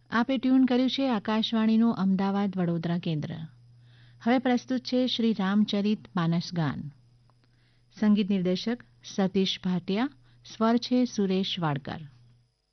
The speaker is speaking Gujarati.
આપે ટ્યુન કર્યું છે આકાશવાણીનું અમદાવાદ વડોદરા કેન્દ્ર. હવે પ્રસ્તુત છે શ્રી રામચરિત માનસ ગાન. સંગીત નિર્દેશક સતીશ ભાટિયા, સ્વર છે સુરેશ વાડકર.